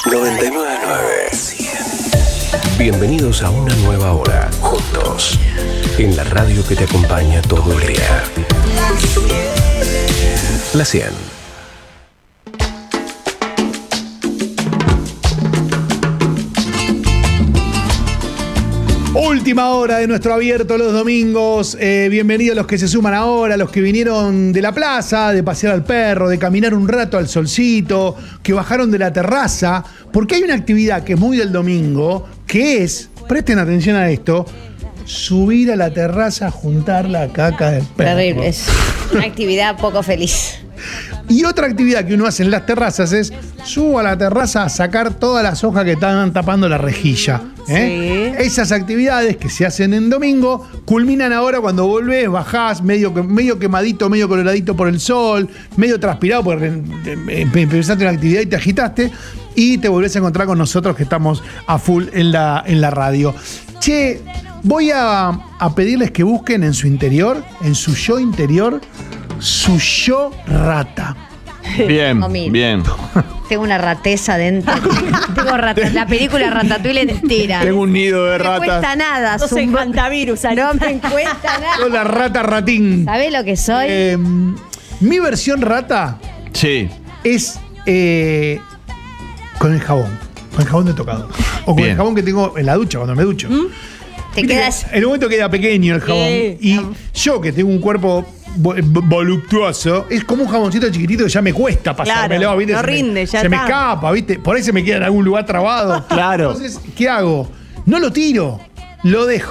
99.9. Bienvenidos a una nueva hora, juntos, en la radio que te acompaña todo el día. La 100. Última hora de nuestro abierto los domingos. Bienvenidos los que se suman ahora, los que vinieron de la plaza, de pasear al perro, de caminar un rato al solcito, que bajaron de la terraza, porque hay una actividad que es muy del domingo, que es, presten atención a esto, subir a la terraza a juntar la caca del perro. Terrible, es una actividad poco feliz. Y otra actividad que uno hace en las terrazas es subo a la terraza a sacar todas las hojas que están tapando la rejilla. Sí. Esas actividades que se hacen en domingo culminan ahora cuando volvés, bajás medio quemadito, medio coloradito por el sol, medio transpirado porque empezaste una actividad y te agitaste y te volvés a encontrar con nosotros que estamos a full en la radio. Che, voy a pedirles que busquen en su interior, en su yo interior, su yo rata. Bien, bien. Tengo una rateza dentro. Tengo la película Ratatouille entera. Tengo un nido de No me ratas. cuesta nada. No soy hantavirus. No me cuesta nada. Soy la rata ratín. ¿Sabés lo que soy? Mi versión rata Sí. es con el jabón de tocado. O con Bien. el jabón que tengo en la ducha, cuando me ducho. Te Viste quedas. que en un momento queda pequeño el jabón. Sí. Y yo, que tengo un cuerpo voluptuoso, es como un jaboncito chiquitito que ya me cuesta pasármelo, Claro, ¿viste? no rinde, ya se me está. escapa, ¿viste? Por ahí se me queda en algún lugar trabado. Claro. Entonces, ¿qué hago? No lo tiro, lo dejo.